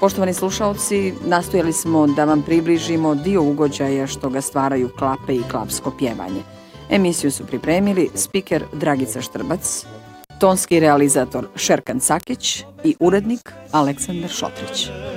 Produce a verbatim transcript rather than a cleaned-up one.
Poštovani slušaoci, nastojali smo da vam približimo dio ugođaja što ga stvaraju klape i klapsko pjevanje. Emisiju su pripremili spiker Dragica Štrbac, tonski realizator Šerkan Cakić i urednik Aleksandar Šotrić.